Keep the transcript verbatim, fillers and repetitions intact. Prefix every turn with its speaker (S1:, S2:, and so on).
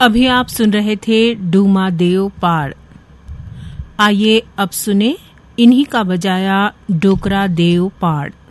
S1: अभी आप सुन रहे थे डूमा देव पाड़। आइए अब सुने इन्हीं का बजाया डोकरा देव पाड़।